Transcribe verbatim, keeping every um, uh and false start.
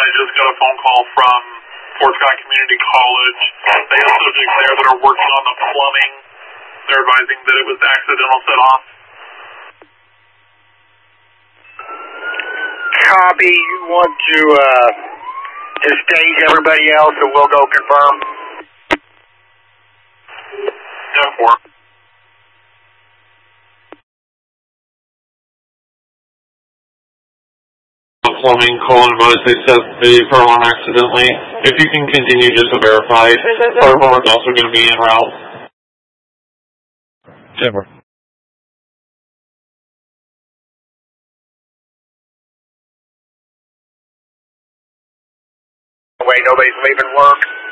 I just got a phone call from Fort Scott Community College. They have subjects there that are working on the plumbing. They're advising that it was accidental set off. Copy. You want to uh, just stage everybody else and we'll go confirm? ten four. Plumbing, call and advise they set the fire alarm accidentally. If you can continue just to verify, fire alarm is also going to be en route. ten four. Wait, nobody's leaving work.